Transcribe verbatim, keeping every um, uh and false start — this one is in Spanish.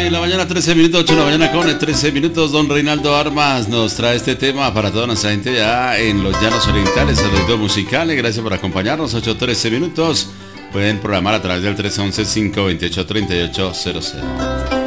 de la mañana, trece minutos, ocho de la mañana con trece minutos. Don Reinaldo Armas nos trae este tema para toda nuestra gente ya en los llanos orientales, el ritmo musical. Gracias por acompañarnos, ocho trece minutos. Pueden programar a través del tres once, cinco veintiocho, treinta y ocho cero cero.